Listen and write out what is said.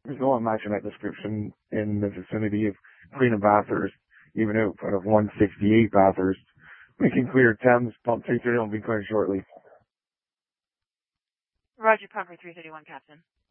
There's no one matching that description in the vicinity of Queen of Bathurst, even out of 168 Bathurst. Making clear Thames, pump 330 will be cleared shortly. Roger, pumper 331, Captain.